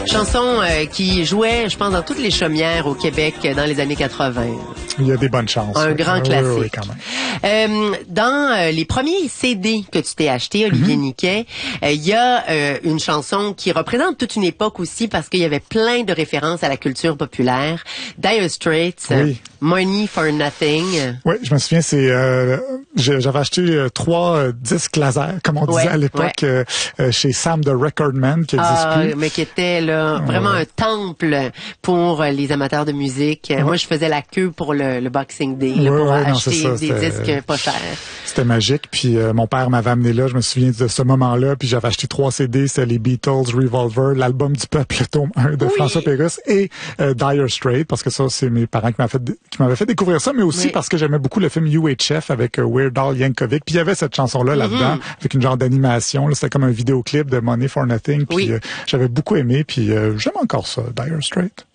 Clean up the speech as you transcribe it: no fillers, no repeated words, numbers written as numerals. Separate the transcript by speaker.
Speaker 1: Chanson qui jouait, je pense, dans toutes les chaumières au Québec dans les années 80.
Speaker 2: Il y a des bonnes chances.
Speaker 1: Un grand classique.
Speaker 2: Oui, quand même.
Speaker 1: Dans les premiers CD que tu t'es acheté, Olivier Niquet, il y a une chanson qui représente toute une époque aussi parce qu'il y avait plein de références à la culture populaire. Dire Straits, Money for Nothing.
Speaker 2: Oui, je me souviens, j'avais acheté 3 disques laser, comme on disait à l'époque, chez Sam the Record Man, qui existe plus.
Speaker 1: Mais qui était là vraiment un temple pour les amateurs de musique. Moi, je faisais la queue pour le Boxing Day pour acheter des disques pas chers.
Speaker 2: C'était magique. Puis mon père m'avait amené là, je me souviens de ce moment-là. Puis j'avais acheté 3 CD, c'était les Beatles, Revolver, l'album du peuple, le tome 1 de François Pérusse et Dire Straits, parce que ça, c'est mes parents qui m'avaient fait découvrir ça, mais aussi parce que j'aimais beaucoup le film UHF avec Weird Al Yankovic. Puis il y avait cette chanson-là là-dedans, avec une genre d'animation. Là, c'était comme un vidéoclip de Money for Nothing. Puis j'avais beaucoup aimé. Puis j'aime encore ça, Dire Straits.